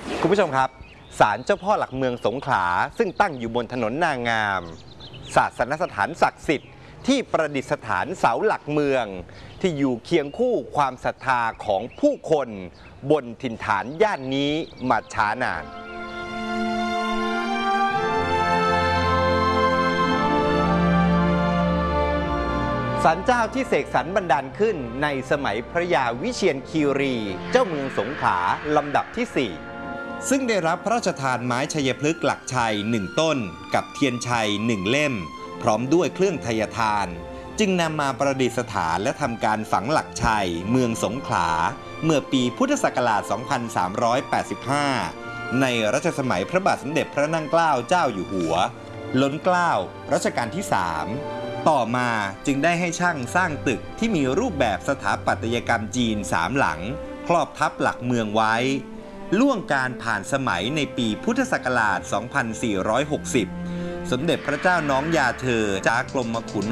คุณผู้ชมครับศาลเจ้าพ่อหลักเมืองสงขลาซึ่งตั้งอยู่บนถนนนางงามศาสนสถานศักดิ์สิทธิ์ที่ประดิษฐานเสาหลักเมืองที่อยู่เคียงคู่ความศรัทธาของผู้คนบนถิ่นฐานย่านนี้มาช้านานศาลเจ้าที่เสกสรรบันดาลขึ้นในสมัยพระยาวิเชียรคีรีเจ้าเมืองสงขลาลำดับที่ 4ซึ่งได้รับพระราชทานไม้ชัยพฤกษ์หลักชัย1ต้นกับเทียนชัย1เล่มพร้อมด้วยเครื่องไทยทานจึงนำมาประดิษฐานและทำการฝังหลักชัยเมืองสงขลาเมื่อปีพุทธศักราช 2385 ในรัชสมัยพระบาทสมเด็จพระนั่งเกล้าเจ้าอยู่หัวล้นเกล้ารัชกาลที่ 3ต่อมาจึงได้ให้ช่างสร้างตึกที่มีรูปแบบสถาปัตยกรรมจีน3หลังครอบทับหลักเมืองไว้ล่วงการผ่านสมัยในปีพุทธศักราช 2460 สมเด็จพระเจ้าน้องยาเธอจากกรมขุน